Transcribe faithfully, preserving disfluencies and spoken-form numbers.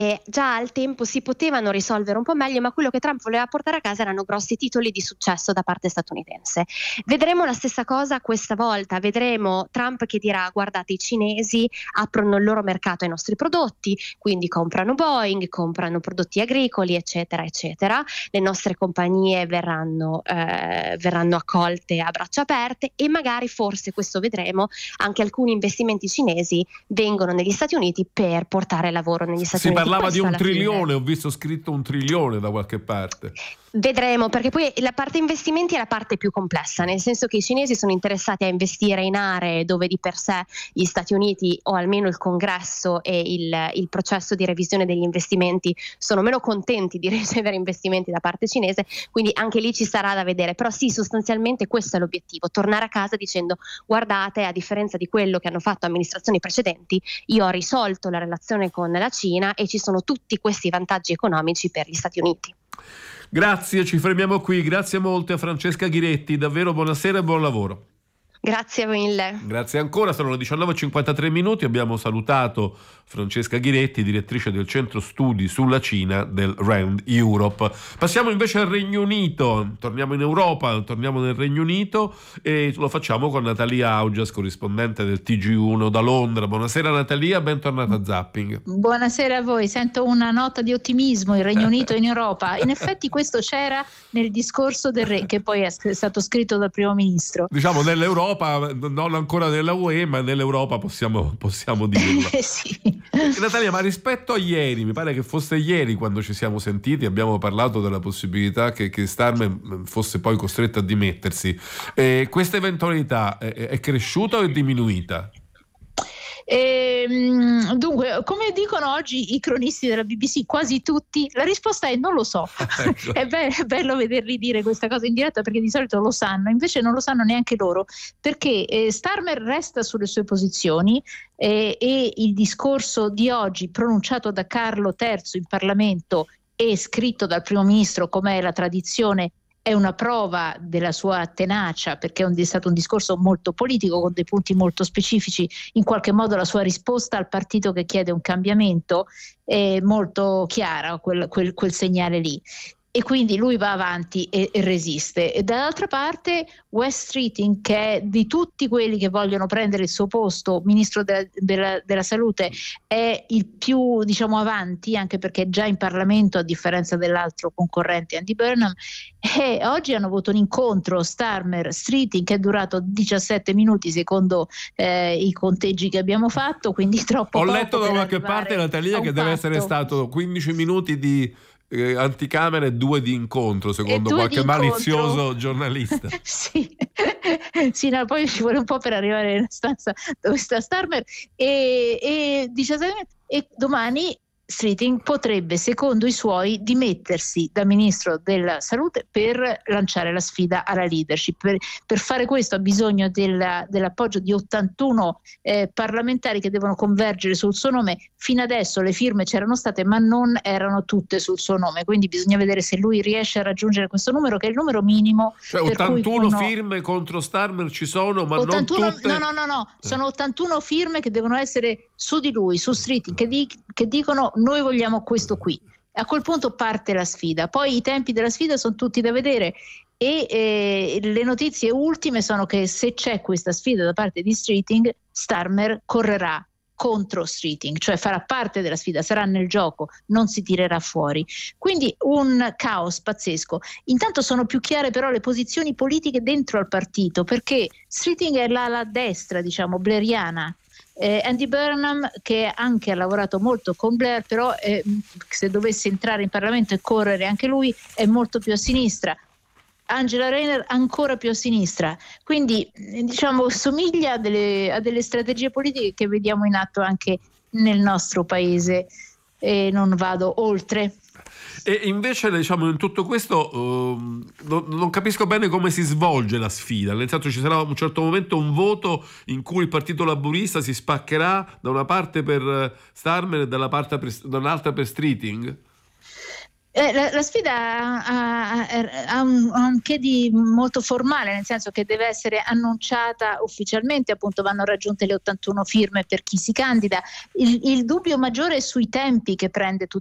già al tempo si potevano risolvere un po' meglio, ma quello che Trump voleva portare a casa erano grossi titoli di successo da parte statunitense. Vedremo la stessa cosa questa volta, vedremo Trump che dirà: guardate, i cinesi aprono il loro mercato ai nostri prodotti, quindi comprano Boeing, comprano prodotti agricoli, eccetera eccetera, le nostre compagnie verranno, eh, verranno accolte a braccia aperte, e magari, forse, questo vedremo, anche alcuni investimenti cinesi vengono negli Stati Uniti per portare lavoro negli Stati Si Uniti. parlava Questo di un alla fine. trilione, ho visto scritto un trilione da qualche parte. Vedremo, perché poi la parte investimenti è la parte più complessa, nel senso che i cinesi sono interessati a investire in aree dove di per sé gli Stati Uniti, o almeno il Congresso e il, il processo di revisione degli investimenti, sono meno contenti di ricevere investimenti da parte cinese, quindi anche lì ci sarà da vedere. Però sì, sostanzialmente questo è l'obiettivo: tornare a casa dicendo: guardate, a differenza di quello che hanno fatto amministrazioni precedenti, io ho risolto la relazione con la Cina e ci sono tutti questi vantaggi economici per gli Stati Uniti. Grazie, ci fermiamo qui. Grazie molte a Francesca Ghiretti, davvero buonasera e buon lavoro. Grazie mille. Grazie ancora, sono le diciannove e cinquantatré minuti, abbiamo salutato Francesca Ghiretti, direttrice del centro studi sulla Cina del RAND Europe. Passiamo invece al Regno Unito, torniamo in Europa, torniamo nel Regno Unito e lo facciamo con Natalia Augias, corrispondente del T G uno da Londra. Buonasera Natalia, bentornata a Zapping. Buonasera a voi, sento una nota di ottimismo, il Regno Unito in Europa. In effetti questo c'era nel discorso del re, che poi è stato scritto dal primo ministro. Diciamo nell'Europa, non ancora nella U E, ma nell'Europa possiamo, possiamo dirlo. Eh sì. Natalia, ma rispetto a ieri, mi pare che fosse ieri quando ci siamo sentiti, abbiamo parlato della possibilità che, che Starmer fosse poi costretto a dimettersi. Eh, questa eventualità è, è cresciuta o è diminuita? E, dunque, come dicono oggi i cronisti della B B C, quasi tutti, la risposta è non lo so. Ecco. È, be- è bello vederli dire questa cosa in diretta, perché di solito lo sanno, invece non lo sanno neanche loro, perché eh, Starmer resta sulle sue posizioni eh, e il discorso di oggi pronunciato da Carlo terzo in Parlamento e scritto dal primo ministro, come è la tradizione, è una prova della sua tenacia, perché è stato un discorso molto politico con dei punti molto specifici. In qualche modo la sua risposta al partito che chiede un cambiamento è molto chiara, quel, quel, quel segnale lì. E quindi lui va avanti e, e resiste. E dall'altra parte Wes Streeting, che è di tutti quelli che vogliono prendere il suo posto, ministro della, della, della salute, è il più, diciamo, avanti, anche perché è già in Parlamento, a differenza dell'altro concorrente Andy Burnham. E oggi hanno avuto un incontro Starmer Streeting che è durato diciassette minuti secondo eh, i conteggi che abbiamo fatto, quindi troppo Ho poco letto da qualche parte, Natalia, che deve fatto. essere stato quindici minuti di Eh, anticamera e due di incontro, secondo due qualche di malizioso giornalista. Sì, sì, no, poi ci vuole un po' per arrivare nella stanza dove sta Starmer e, e, diciamo, e domani Streeting potrebbe, secondo i suoi, dimettersi da ministro della salute per lanciare la sfida alla leadership. Per, per fare questo ha bisogno della, dell'appoggio di ottantuno eh, parlamentari che devono convergere sul suo nome. Fino adesso le firme c'erano state, ma non erano tutte sul suo nome, quindi bisogna vedere se lui riesce a raggiungere questo numero, che è il numero minimo. Cioè per ottantuno cui uno... firme contro Starmer ci sono, ma ottantuno, non tutte. No, no, no, no, sono ottantuno firme che devono essere su di lui, su Streeting, che, di, che dicono: noi vogliamo questo qui. A quel punto parte la sfida. Poi i tempi della sfida sono tutti da vedere e eh, le notizie ultime sono che se c'è questa sfida da parte di Streeting, Starmer correrà contro Streeting, cioè farà parte della sfida, sarà nel gioco, non si tirerà fuori. Quindi un caos pazzesco. Intanto sono più chiare però le posizioni politiche dentro al partito, perché Streeting è l'ala destra, diciamo, blairiana. Eh, Andy Burnham, che anche ha lavorato molto con Blair, però eh, se dovesse entrare in Parlamento e correre anche lui, è molto più a sinistra. Angela Rayner ancora più a sinistra, quindi diciamo somiglia a delle, a delle strategie politiche che vediamo in atto anche nel nostro paese, e non vado oltre. E invece, diciamo, in tutto questo uh, non, non capisco bene come si svolge la sfida, nel senso, ci sarà a un certo momento un voto in cui il Partito Laburista si spaccherà da una parte per Starmer e dalla parte per, dall'altra per Streeting? Eh, la, la sfida ha, ha, ha, un, ha un che di molto formale, nel senso che deve essere annunciata ufficialmente, appunto vanno raggiunte le ottantuno firme per chi si candida. Il, il dubbio maggiore è sui tempi che prende tutta